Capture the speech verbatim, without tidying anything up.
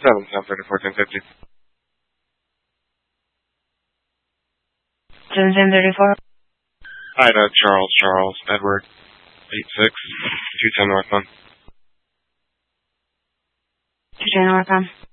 seven seven thirty-four ten fifty. seven seven thirty-four. Hi, uh, Charles, Charles, Edward, eight six, two ten northbound. two ten northbound.